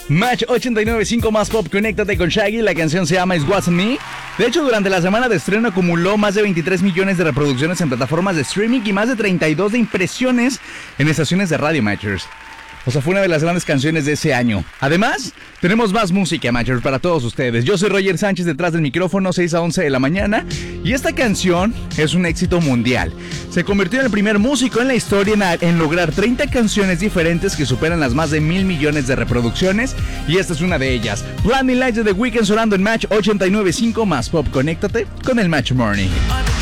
Match 89.5 más pop, conéctate con Shaggy. La canción se llama It Wasn't Me. De hecho, durante la semana de estreno acumuló más de 23 millones de reproducciones en plataformas de streaming y más de 32 de impresiones en estaciones de radio, Matchers. O sea, fue una de las grandes canciones de ese año. Además, tenemos más música, Matchers, para todos ustedes. Yo soy Roger Sánchez, detrás del micrófono, 6 a 11 de la mañana. Y esta canción es un éxito mundial. Se convirtió en el primer músico en la historia en lograr 30 canciones diferentes que superan las más de 1,000 millones de reproducciones. Y esta es una de ellas. Blinding Lights de The Weeknd sonando en Match 89.5 más pop. Conéctate con el Match Morning.